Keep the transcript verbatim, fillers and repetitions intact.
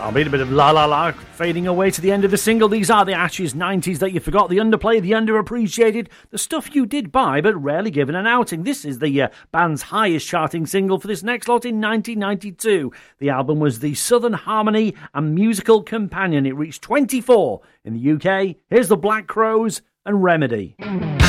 I'll be a bit of La La La fading away to the end of the single. These are the Ashes nineties that you forgot, the underplayed, the underappreciated, the stuff you did buy but rarely given an outing. This is the uh, band's highest charting single for this next lot in nineteen ninety-two. The album was the Southern Harmony and Musical Companion. It reached twenty-four in the U K. Here's the Black Crowes and Remedy.